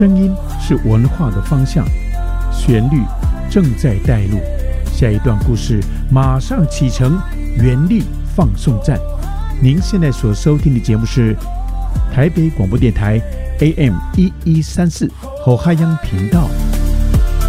声音是文化的方向，旋律正在带路。下一段故事马上启程，原力放送站。您现在所收听的节目是台北广播电台 AM 1134后海洋频道。